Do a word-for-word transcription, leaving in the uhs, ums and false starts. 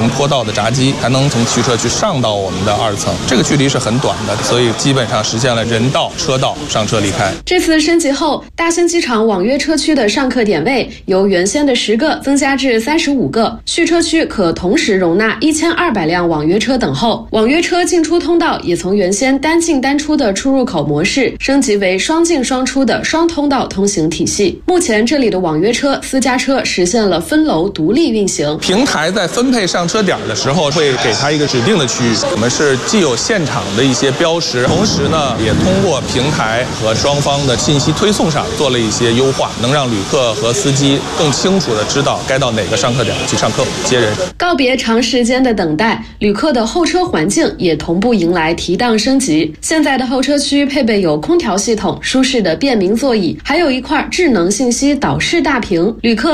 行坡道的闸机，才能从驱车去上到我们的二层。这个距离是很短的，所以基本上实现了人到车到上车离开。 这次升级后，大兴机场网约车区的上客点位由原先的十个增加至三十五个，续车区可同时容纳一千二百辆网约车等候。网约车进出通道也从原先单进单出的出入口模式升级为双进双出的双通道通行体系。目前这里的网约车、私家车实现了分楼独立运行。 平台在分配上车点的时候，会给它一个指定的区域。我们是既有现场的一些标识，同时呢，也通过平台和双方的信息推送上做了一些优化，能让旅客和司机更清楚地知道该到哪个上客点去上客接人。 告别长时间的等待，旅客的候车环境也同步迎来提档升级。现在的候车区配备有空调系统、舒适的便民座椅，还有一块智能信息导视大屏，旅客